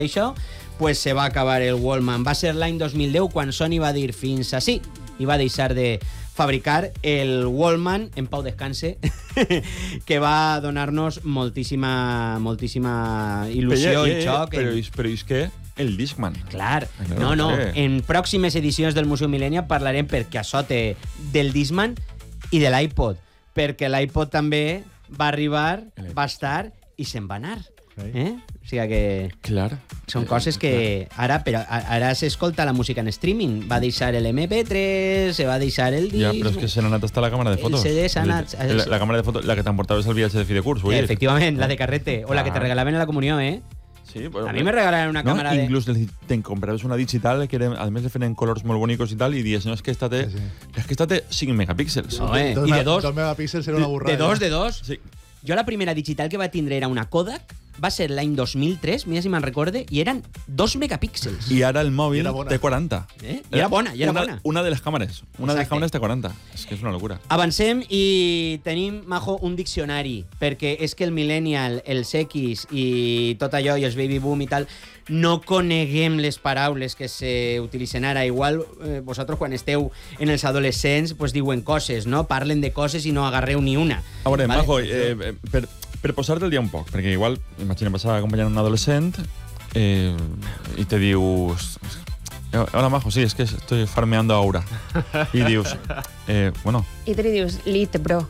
això, pues se va acabar el Walkman. Va ser l'any 2010 quan Sony va dir fins així i va deixar de fabricar el Walkman, en pau descanse, que va donar-nos moltíssima il·lusió i xoc. Però és que el Discman. Clar, no. En pròximes edicions del Museu Millennium parlarem perquè això té del Discman i de l'iPod, perquè l'iPod també va arribar, va estar i se'n va anar. O sigui que... Clar. Són coses que ara s'escolta la música en streaming. Va deixar l'MP3, se va deixar el disc... Ja, però és que se n'ha anat hasta la càmera de fotos. El CD s'ha anat... La càmera de fotos, la que t'emportaves al viatge de fi de curs, vull dir. Efectivament, la de carrete. O la que te regalaven a la comunió, Sí, bueno, a mi me regalaron una cámara de... Inclús te compraves una digital que a més le feien colors molt bonics i tal i dies, no, és que esta té 5 megapíxels. I de 2 megapíxels era una borrada. De 2. Sí. Jo la primera digital que va tindre era una Kodak, va ser l'any 2003, mira si me'n recorde, i eren 2 megapíxels. I ara el mòbil té 40. I era bona. Una de les càmeres. Una de les càmeres té 40. És que és una locura. Avancem i tenim, Majo, un diccionari, perquè és que el millennial, els X i tot allò, i els baby boom i tal, no coneguem les paraules que s'utilitzen ara. Igual vosaltres quan esteu en els adolescents pues diuen coses, no? Parlen de coses i no agarreu ni una. A veure, vale? Majo, per posar-te el dia un poc, perquè igual, imagina, vas acompanyant un adolescent i te dius... Hola, Majo, sí, es que estoy farmeando ahora. Y dius, bueno... I te li dius, lit, bro.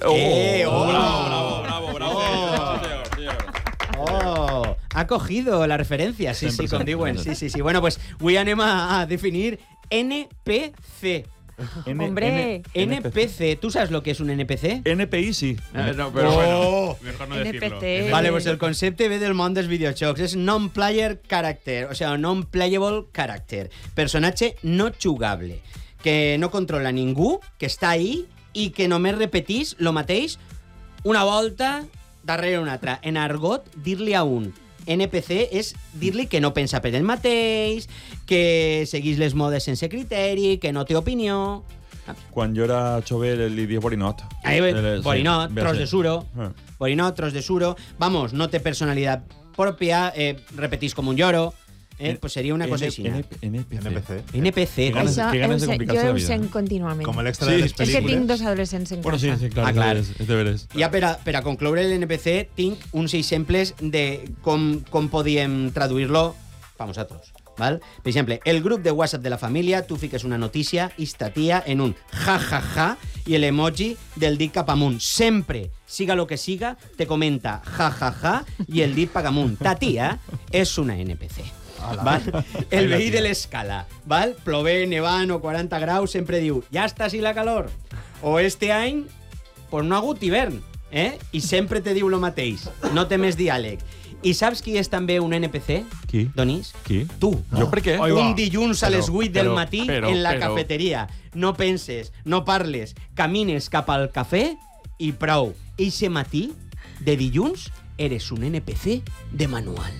Bravo. Ha cogido la referencia, sí, com diuen. Sí. Bueno, pues avui anem a definir NPC. Hombre. NPC. ¿Tú sabes lo que es un NPC? NPI sí. No, pero bueno, mejor no decirlo. NPC. Vale, pues el concepte ve del món dels videojocs. És non-player character, o sea, non-playable character. Personatge no jugable, que no controla ningú, que està ahí i que només repetís lo mateix una volta darrere una altra. En argot, dir-li a un NPC és dir-li que no pensa per el mateix, que seguís les modes sense criteri, que no té opinió. Quan jo era jove li dies borinot. Borinot, tros de suro. Borinot, tros de suro. Vamos, no té personalitat pròpia, repetís com un lloro. Pues seria una cosa així. NPC. Jo ho sent contínuament. Com l'extra de les És que pel·lícules. tinc 2 adolescents en casa. Bueno, sí, clar. clar. És de veres. Ja per a concloure l'NPC tinc uns exemples de com podíem traduir-lo per nosaltres. ¿Val? Per exemple, el grup de WhatsApp de la família, tu fiques una notícia i esta tia en un ja i l'emoji del dit cap amunt. Sempre, siga lo que siga, te comenta ja i el dit cap amunt. Ta tia és una NPC. ¿Val? El veí de l'escala, ¿val? Plovent, nevant o 40 graus, sempre diu, ja està així la calor. O este any, pues no ha hagut hivern, I sempre te diu lo mateix. No té més diàleg. I saps qui és també un NPC? Qui? Donis? Qui? Tu. Jo per què? Un dilluns a les 8 del matí en la cafeteria. No penses, no parles, camines cap al cafè i prou. Eixe matí de dilluns eres un NPC de manual.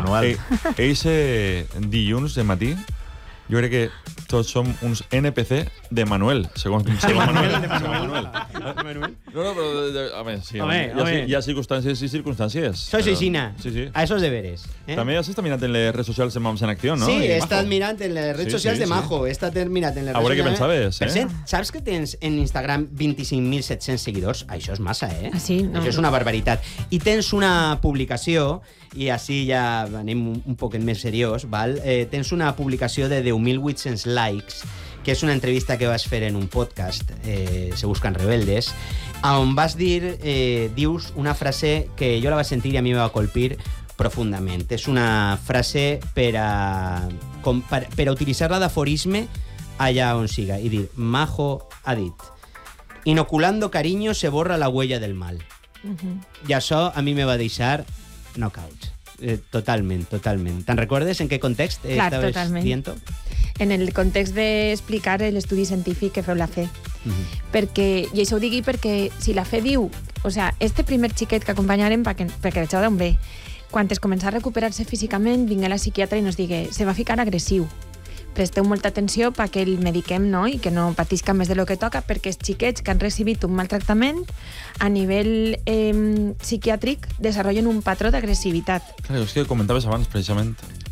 Eixe dilluns de matí, jo crec que tots som uns NPC de Manuel, segons Manuel. No, però a veure, sí, hi ha circumstàncies i circumstàncies. Soy Xixina. Sí. A esos deberes. També has estat mirant en les redes socials de Mams en Acció, no? Sí, he estat mirant en les redes socials de Majo. He estat mirant en les redes socials. A veure què pensaves, Per cert, saps que tens en Instagram 25.700 seguidors? Això és massa, Ah, sí? No. Això és una barbaritat. I tens una publicació, i així ja anem un poc més seriós, val? Tens una publicació de 10.800 likes, que és una entrevista que vas fer en un podcast, Se Buscan Rebeldes, on vas dir, dius una frase que jo la vaig sentir i a mi me va colpir profundament. És una frase per a utilitzar-la d'aforisme allà on siga. I dir, Majo ha dit, inoculando cariño se borra la huella del mal. I això a mi me va deixar knockout. Totalment. Te'n recordes en què context estaves dient-ho? En el context d'explicar l'estudi científic que feu la fe. Perquè, i això ho digui perquè si la fe diu, o sea, este primer xiquet que acompanyarem perquè el xau d'on ve, quan es comença a recuperar-se físicament, vinga la psiquiatra i nos digui, se va ficar agressiu. presteu molta atenció perquè el mediquem, no? I que no patisca més de lo que toca, perquè els xiquets que han recibit un maltractament a nivell psiquiàtric desenvolupen un patró d'agressivitat. Clar, és que comentaves abans, precisament,